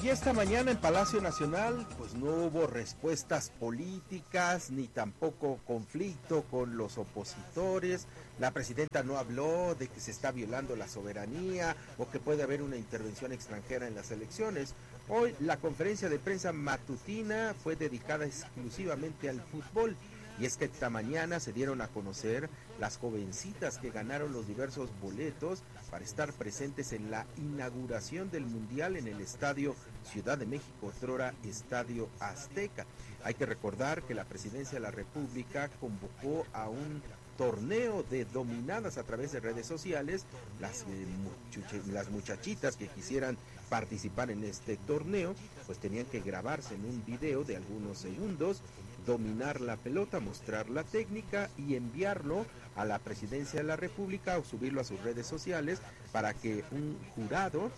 Y esta mañana en Palacio Nacional pues no hubo respuestas políticas ni tampoco conflicto con los opositores. La presidenta no habló de que se está violando la soberanía o que puede haber una intervención extranjera en las elecciones. Hoy la conferencia de prensa matutina fue dedicada exclusivamente al fútbol. Y es que esta mañana se dieron a conocer las jovencitas que ganaron los diversos boletos para estar presentes en la inauguración del Mundial en el Estadio Ciudad de México, otrora Estadio Azteca. Hay que recordar que la Presidencia de la República convocó a un torneo de dominadas a través de redes sociales. Las muchachitas que quisieran participar en este torneo pues tenían que grabarse en un video de algunos segundos, dominar la pelota, mostrar la técnica y enviarlo a la Presidencia de la República o subirlo a sus redes sociales para que un jurado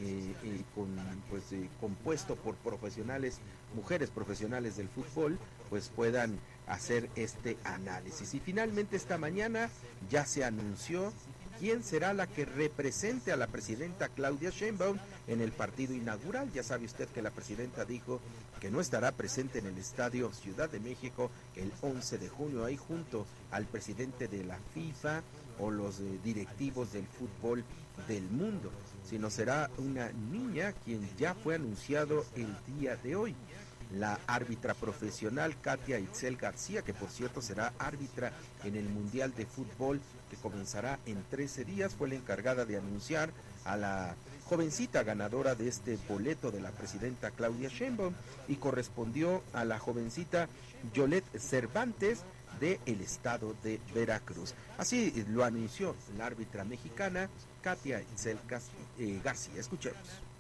compuesto por profesionales, mujeres profesionales del fútbol, pues puedan hacer este análisis. Y finalmente esta mañana ya se anunció quién será la que represente a la presidenta Claudia Sheinbaum en el partido inaugural. Ya sabe usted que la presidenta dijo que no estará presente en el Estadio Ciudad de México el 11 de junio, ahí junto al presidente de la FIFA o los directivos del fútbol del mundo, sino será una niña quien ya fue anunciado el día de hoy. La árbitra profesional Katia Itzel García, que por cierto será árbitra en el Mundial de Fútbol que comenzará en 13 días, fue la encargada de anunciar a la jovencita ganadora de este boleto de la presidenta Claudia Sheinbaum y correspondió a la jovencita Yolette Cervantes del estado de Veracruz. Así lo anunció la árbitra mexicana Katia Itzel García. Escuchemos.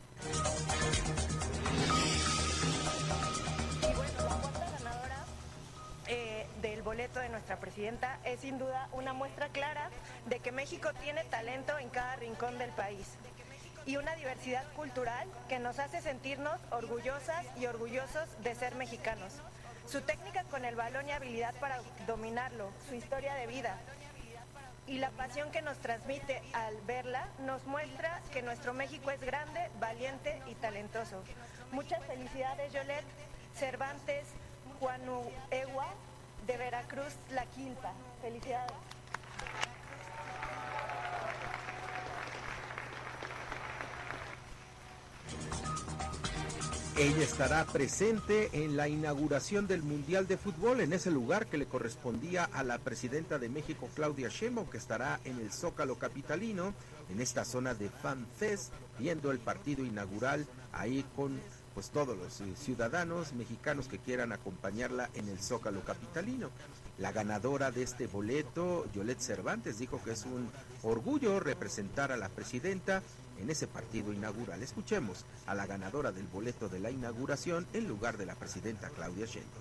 Del boleto de nuestra presidenta es sin duda una muestra clara de que México tiene talento en cada rincón del país y una diversidad cultural que nos hace sentirnos orgullosas y orgullosos de ser mexicanos. Su técnica con el balón y habilidad para dominarlo, su historia de vida y la pasión que nos transmite al verla nos muestra que nuestro México es grande, valiente y talentoso. Muchas felicidades, Yolette Cervantes Juanuegua de Veracruz, La Quilpa. Felicidades. Ella estará presente en la inauguración del Mundial de Fútbol en ese lugar que le correspondía a la presidenta de México, Claudia Sheinbaum, que estará en el Zócalo capitalino, en esta zona de Fan Fest, viendo el partido inaugural ahí con pues todos los ciudadanos mexicanos que quieran acompañarla en el Zócalo capitalino. La ganadora de este boleto, Yolette Cervantes, dijo que es un orgullo representar a la presidenta en ese partido inaugural. Escuchemos a la ganadora del boleto de la inauguración en lugar de la presidenta Claudia Sheinbaum.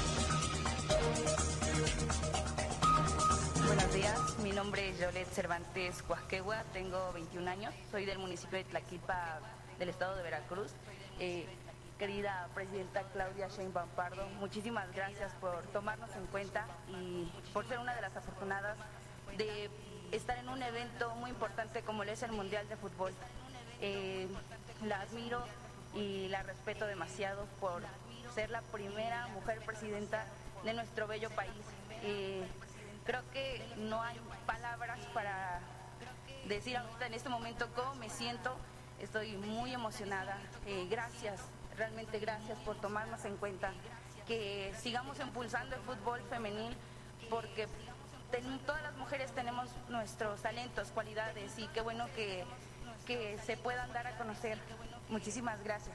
Buenos días, mi nombre es Yolette Cervantes Cuasquegua, tengo 21 años, soy del municipio de Tlaquilpa del estado de Veracruz. Querida presidenta Claudia Sheinbaum Pardo, muchísimas gracias por tomarnos en cuenta y por ser una de las afortunadas de estar en un evento muy importante como es el Mundial de Fútbol. La admiro y la respeto demasiado por ser la primera mujer presidenta de nuestro bello país. Creo que no hay palabras para decir ahorita en este momento cómo me siento. Estoy muy emocionada. Gracias, realmente gracias por tomarnos en cuenta. Que sigamos impulsando el fútbol femenil porque todas las mujeres tenemos nuestros talentos, cualidades y qué bueno que se puedan dar a conocer. Muchísimas gracias.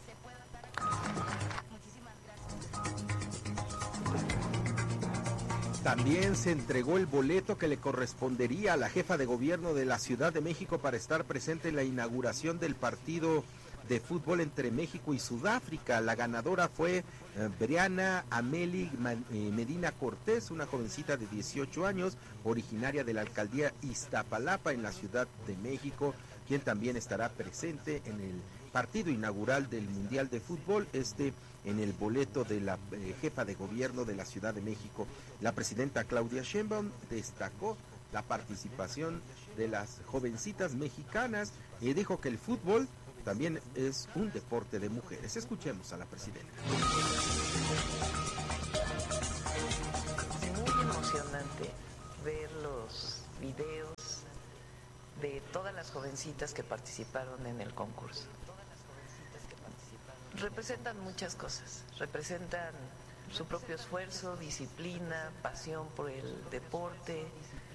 También se entregó el boleto que le correspondería a la jefa de gobierno de la Ciudad de México para estar presente en la inauguración del partido de fútbol entre México y Sudáfrica. La ganadora fue Briana Ameli Medina Cortés, una jovencita de 18 años, originaria de la alcaldía Iztapalapa en la Ciudad de México, quien también estará presente en el partido inaugural del Mundial de Fútbol, en el boleto de la jefa de gobierno de la Ciudad de México. La presidenta Claudia Sheinbaum destacó la participación de las jovencitas mexicanas y dijo que el fútbol también es un deporte de mujeres. Escuchemos a la presidenta. Muy emocionante ver los videos de todas las jovencitas que participaron en el concurso. Representan muchas cosas, representan su propio esfuerzo, disciplina, pasión por el deporte,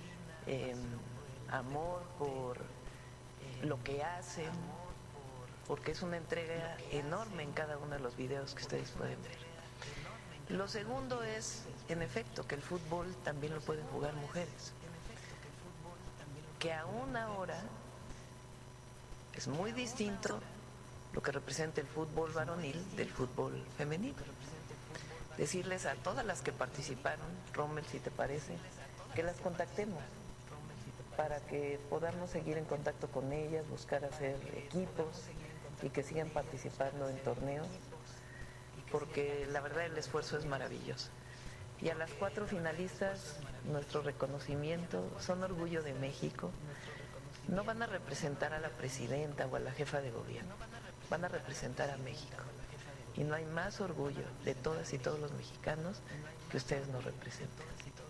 amor por lo que hacen, porque es una entrega enorme en cada uno de los videos que ustedes pueden ver. Lo segundo es, en efecto, que el fútbol también lo pueden jugar mujeres, que aún ahora es muy distinto lo que representa el fútbol varonil del fútbol femenino. Decirles a todas las que participaron, Rommel, si te parece, que las contactemos para que podamos seguir en contacto con ellas, buscar hacer equipos y que sigan participando en torneos, porque la verdad el esfuerzo es maravilloso. Y a las 4 finalistas, nuestro reconocimiento, son orgullo de México. No van a representar a la presidenta o a la jefa de gobierno, van a representar a México. Y no hay más orgullo de todas y todos los mexicanos que ustedes nos representen.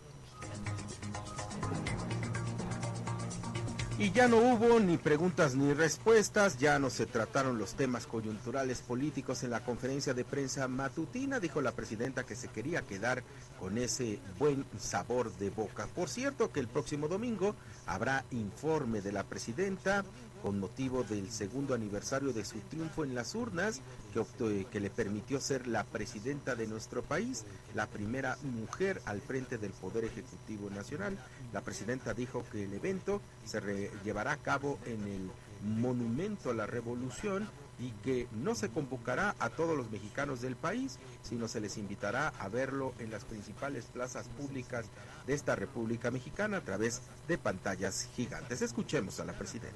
Y ya no hubo ni preguntas ni respuestas, ya no se trataron los temas coyunturales políticos en la conferencia de prensa matutina. Dijo la presidenta que se quería quedar con ese buen sabor de boca. Por cierto que el próximo domingo habrá informe de la presidenta con motivo del segundo aniversario de su triunfo en las urnas, que le permitió ser la presidenta de nuestro país, la primera mujer al frente del Poder Ejecutivo Nacional. La presidenta dijo que el evento se llevará a cabo en el Monumento a la Revolución y que no se convocará a todos los mexicanos del país, sino se les invitará a verlo en las principales plazas públicas de esta República Mexicana a través de pantallas gigantes. Escuchemos a la presidenta.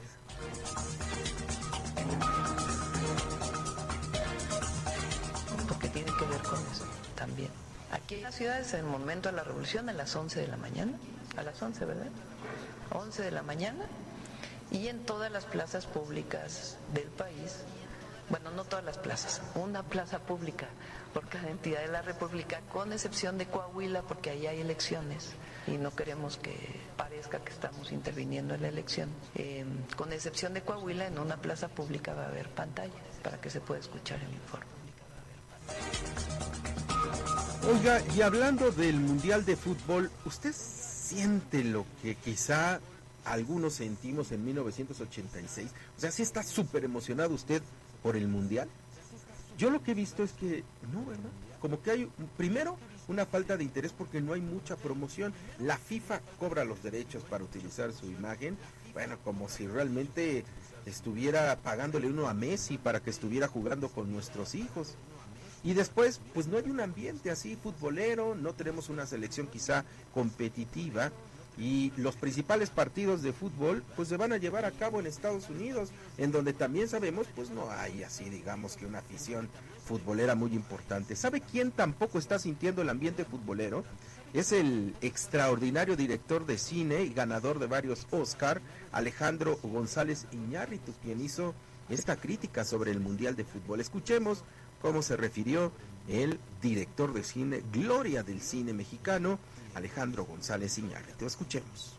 Porque tiene que ver con eso también. Aquí en la ciudad es el Monumento a la Revolución a las 11 de la mañana, a las 11, ¿verdad? 11 de la mañana, y en todas las plazas públicas del país. Bueno, no todas las plazas, una plaza pública por cada entidad de la República, con excepción de Coahuila, porque ahí hay elecciones y no queremos que parezca que estamos interviniendo en la elección. Con excepción de Coahuila, en una plaza pública va a haber pantallas para que se pueda escuchar el informe. Oiga, y hablando del Mundial de Fútbol, ¿usted siente lo que quizá algunos sentimos en 1986? O sea, ¿sí está súper emocionado usted por el Mundial? Yo lo que he visto es que no, ¿verdad? Como que hay, primero, una falta de interés porque no hay mucha promoción. La FIFA cobra los derechos para utilizar su imagen, bueno, como si realmente estuviera pagándole uno a Messi para que estuviera jugando con nuestros hijos. Y después, pues no hay un ambiente así futbolero, no tenemos una selección quizá competitiva. Y los principales partidos de fútbol pues se van a llevar a cabo en Estados Unidos, en donde también sabemos pues no hay así digamos que una afición futbolera muy importante. ¿Sabe quién tampoco está sintiendo el ambiente futbolero? Es el extraordinario director de cine y ganador de varios Oscar, Alejandro González Iñárritu, quien hizo esta crítica sobre el Mundial de Fútbol. Escuchemos cómo se refirió el director de cine, gloria del cine mexicano, Alejandro González Iñárritu. Escuchemos.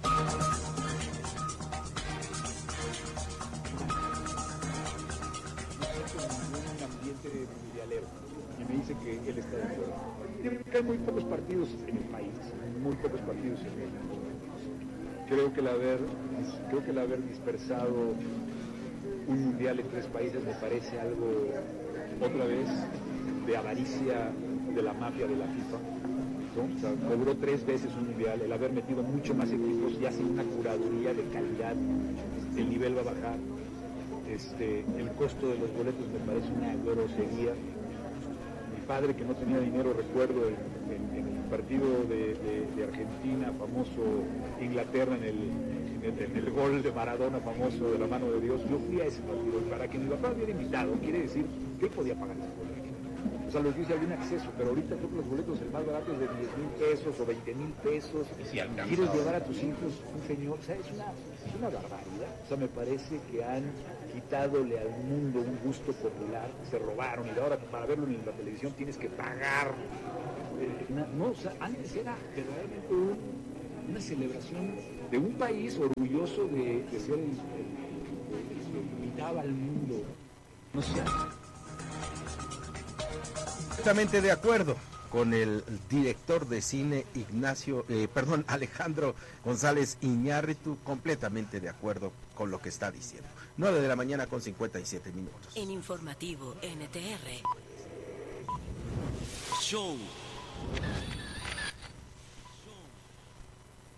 Un ambiente mundialero, y me dice que él está de acuerdo. Creo que hay muy pocos partidos en el país, muy pocos partidos en México. Creo que el haber dispersado un mundial en 3 países me parece algo, otra vez, de avaricia de la mafia de la FIFA. ¿no? O sea, cobró 3 veces un mundial, el haber metido mucho más equipos y hace una curaduría de calidad, el nivel va a bajar, el costo de los boletos me parece una grosería. Mi padre, que no tenía dinero, recuerdo en el partido de Argentina, famoso, Inglaterra, en el gol de Maradona famoso de la mano de Dios, yo fui a ese partido, para que mi papá hubiera invitado, quiere decir que él podía pagar ese boleto. O sea, los días había un acceso, pero ahorita creo que los boletos, el más barato es de 10,000 pesos o 20,000 pesos. Quieres llevar a tus hijos un señor, o sea, es una barbaridad. O sea, me parece que han quitadole al mundo un gusto popular, se robaron, y ahora para verlo en la televisión tienes que pagar. No, o sea, antes era verdaderamente una celebración de un país orgulloso de ser el que invitaba al mundo. No sé. Completamente de acuerdo con el director de cine Alejandro González Iñárritu, completamente de acuerdo con lo que está diciendo. 9 de la mañana con 57 minutos. En Informativo NTR. Show